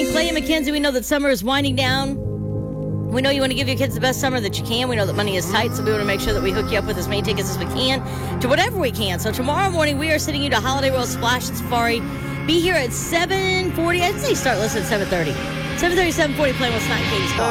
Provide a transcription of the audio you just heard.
morning. Clay and Mackenzie, we know that summer is winding down. We know you want to give your kids the best summer that you can. We know that money is tight, so we want to make sure that we hook you up with as many tickets as we can to whatever we can. So tomorrow morning, we are sending you to Holiday World Splash and Safari. Be here at 7:40. I'd say start listening at 7:30. 7:30, 7:40, playing with Snot and Katie's Car.